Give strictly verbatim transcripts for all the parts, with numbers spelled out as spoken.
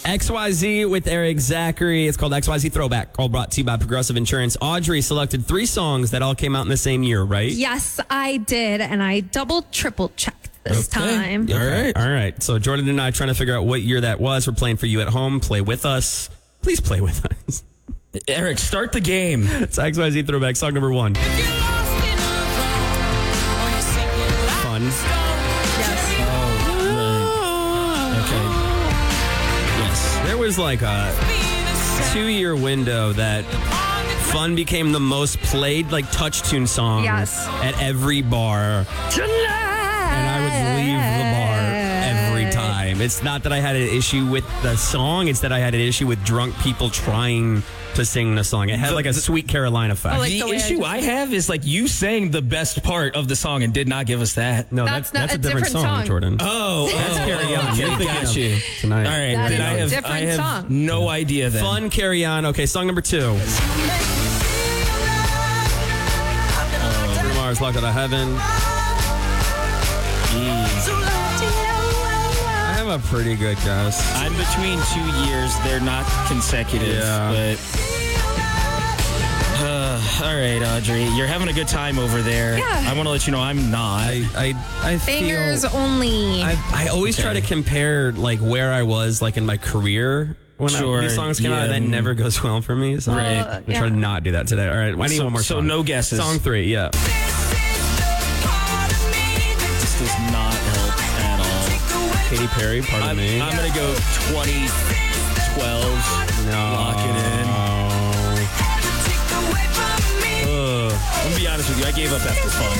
X Y Z with Eric Zachary. It's called X Y Z Throwback, all brought to you by Progressive Insurance. Audrey selected three songs that all came out in the same year, right? Yes, I did, and I double, triple checked this Okay. time. All right. All right. So Jordan and I are trying to figure out what year that was. We're playing for you at home. Play with us. Please play with us. Eric, start the game. It's X Y Z Throwback, song number one. Fun. Yes. Okay. Yes. There was like a two-year window that Fun became the most played like touch tune song Yes. at every bar. And I would leave the bar every time. It's not that I had an issue with the song, it's that I had an issue with drunk people trying to sing the song. It had like a Sweet Caroline effect. Oh, like the the way I issue just- I have is like you sang the best part of the song and did not give us that. no, That's that's, not that's a a different, different song, song. Jordan. Oh, That's oh, Carry On. okay, You're thinking got of you. tonight. All right, That then is I a have, different I have song. no idea then. Fun, Carry On. Okay, song number two. Bruno Mars, Locked Out of Heaven. I have a pretty good guess. I'm between two years. They're not consecutive, Yeah. but... Uh, all right, Audrey. You're having a good time over there. Yeah. I want to let you know I'm not. I, I, I Bangers feel... only. I, I always try to compare like where I was like in my career when Sure, I, these songs came out. yeah. That never goes well for me. So Right. I'm gonna try to not do that today. All right, I need So- one more so song. no guesses. Song three, yeah. This does not help at all. Katy Perry, Part of I'm, Me. I'm going to go twenty twelve. no. Lock it in. Ugh. I'm going to be honest with you. I gave up after Fun.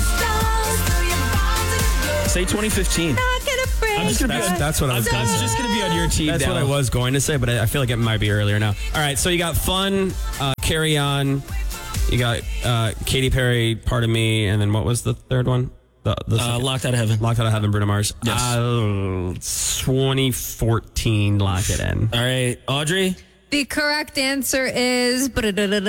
Say twenty fifteen. I'm just gonna be That's- on, that's what I was I'm, gonna I'm say. just going to be on your team That's now. what I was going to say, but I, I feel like it might be earlier now. All right, so you got Fun, uh, Carry On, you got uh, Katy Perry, Part of Me, and then what was the third one? The, the Uh, Locked Out of Heaven. Locked Out of Heaven, Bruno Mars. Yes. Uh, twenty fourteen, lock it in. All right, Audrey. The correct answer is twenty twelve.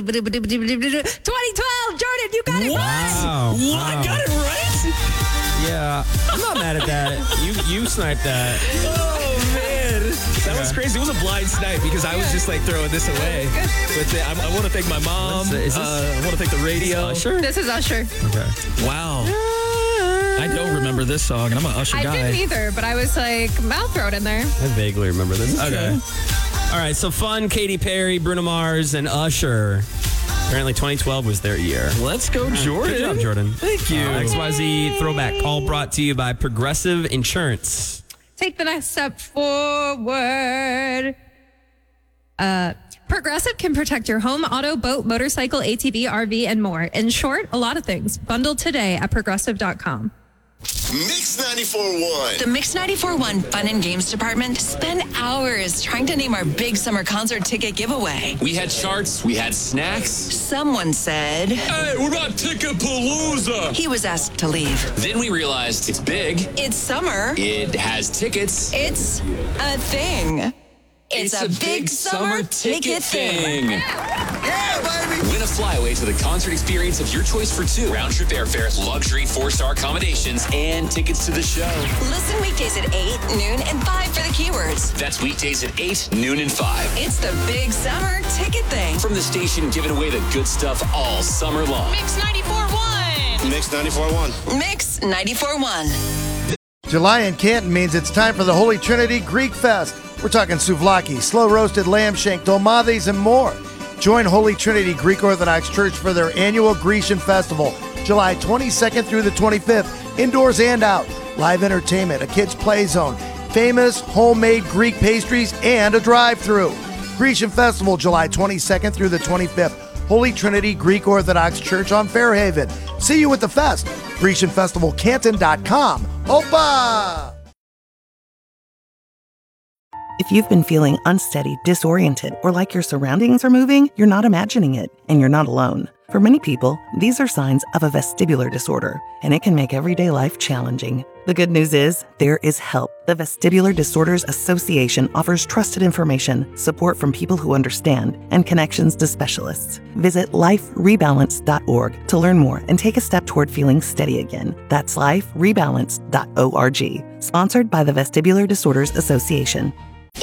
Jordan, you got it What? right. Wow. What? wow. I got it right? Yeah, I'm not mad at that. You you sniped that. Oh, man. That was crazy. It was a blind snipe because I was just like throwing this away. But the, I, I want to thank my mom. What's- is this- uh, I want to thank the radio. Sure. This is Usher. Okay. Wow. I don't remember this song, and I'm an Usher I guy. didn't either, but I was like, I'll throw it in there. I vaguely remember this. Okay. All right, so Fun, Katy Perry, Bruno Mars, and Usher. Apparently twenty twelve was their year. Let's go, Jordan. Good job, Jordan. Thank you. Uh, X Y Z Throwback, all brought to you by Progressive Insurance. Take the next step forward. Uh, Progressive can protect your home, auto, boat, motorcycle, A T V, R V, and more. In short, a lot of things. Bundle today at progressive dot com. Mix ninety-four point one. The Mix ninety-four point one Fun and Games Department spent hours trying to name our big summer concert ticket giveaway. We had charts, we had snacks. Someone said Hey, what about Ticketpalooza? he was asked to leave. Then we realized it's big, It's summer. it has tickets. It's a thing. It's, a, big, summer, ticket thing. Yeah, baby. Win a flyaway to the concert experience of your choice for two. Round-trip airfare, luxury four-star accommodations, and tickets to the show. Listen weekdays at eight, noon, and five for the keywords. That's weekdays at eight, noon, and five. It's the big summer ticket thing. From the station giving away the good stuff all summer long. Mix ninety-four point one. Mix ninety-four point one. Mix ninety-four point one. July in Canton means it's time for the Holy Trinity Greek Fest. We're talking souvlaki, slow-roasted lamb shank, dolmades, and more. Join Holy Trinity Greek Orthodox Church for their annual Grecian Festival, July twenty-second through the twenty-fifth, indoors and out. Live entertainment, a kids' play zone, famous homemade Greek pastries, and a drive-thru. Grecian Festival, July twenty-second through the twenty-fifth. Holy Trinity Greek Orthodox Church on Fairhaven. See you at the fest. Grecian Festival Canton dot com. Opa! If you've been feeling unsteady, disoriented, or like your surroundings are moving, you're not imagining it, and you're not alone. For many people, these are signs of a vestibular disorder, and it can make everyday life challenging. The good news is, there is help. The Vestibular Disorders Association offers trusted information, support from people who understand, and connections to specialists. Visit life rebalance dot org to learn more and take a step toward feeling steady again. That's life rebalance dot org. Sponsored by the Vestibular Disorders Association. Instant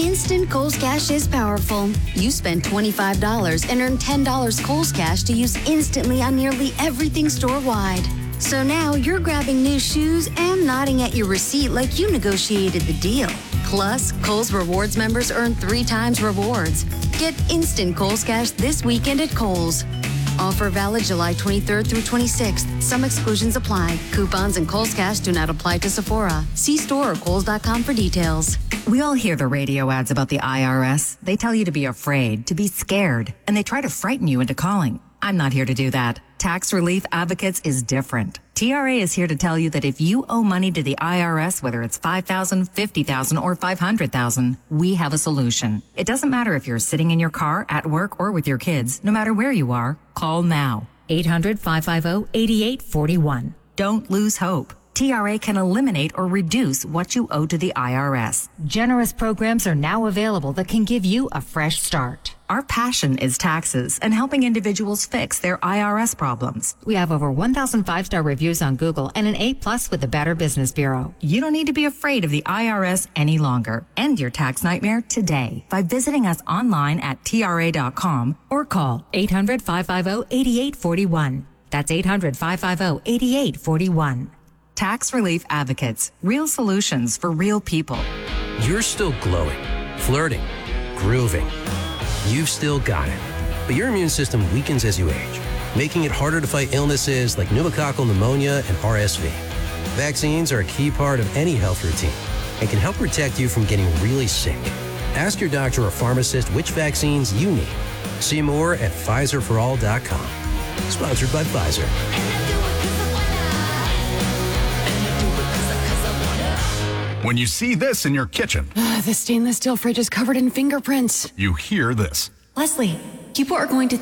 Kohl's Cash is powerful. You spend twenty-five dollars and earn ten dollars Kohl's Cash to use instantly on nearly everything store-wide. So now you're grabbing new shoes and nodding at your receipt like you negotiated the deal. Plus, Kohl's Rewards members earn three times rewards. Get instant Kohl's Cash this weekend at Kohl's. Offer valid July twenty-third through twenty-sixth. Some exclusions apply. Coupons and Kohl's Cash do not apply to Sephora. See store or Kohl's dot com for details. We all hear the radio ads about the I R S. They tell you to be afraid, to be scared, and they try to frighten you into calling. I'm not here to do that. Tax Relief Advocates is different. T R A is here to tell you that if you owe money to the I R S, whether it's five thousand dollars, fifty thousand dollars, or five hundred thousand dollars, we have a solution. It doesn't matter if you're sitting in your car, at work, or with your kids. No matter where you are, call now. eight hundred, five five zero, eight eight four one. Don't lose hope. T R A can eliminate or reduce what you owe to the I R S. Generous programs are now available that can give you a fresh start. Our passion is taxes and helping individuals fix their I R S problems. We have over one thousand five-star reviews on Google and an A-plus with the Better Business Bureau. You don't need to be afraid of the I R S any longer. End your tax nightmare today by visiting us online at T R A dot com or call eight hundred, five five zero, eight eight four one. That's eight hundred, five five zero, eight eight four one. Tax Relief Advocates. Real solutions for real people. You're still glowing, flirting, grooving. You've still got it. But your immune system weakens as you age, making it harder to fight illnesses like pneumococcal pneumonia and R S V. Vaccines are a key part of any health routine and can help protect you from getting really sick. Ask your doctor or pharmacist which vaccines you need. See more at Pfizer for all dot com. Sponsored by Pfizer. When you see this in your kitchen, Uh, the stainless steel fridge is covered in fingerprints. you hear this. Leslie, people are going to